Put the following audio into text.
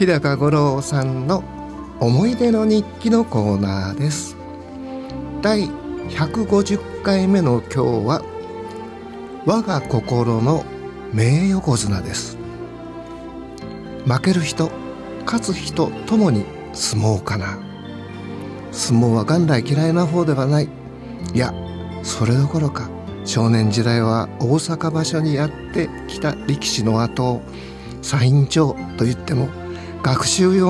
日高五郎さんの思い出の日記のコーナーです。第150回目の今日は我が心の名横綱です。負ける人勝つ人ともに相撲かな。相撲は元来嫌いな方ではない。いや、それどころか少年時代は大阪場所にやってきた力士の後をサイン帳と言っても学習用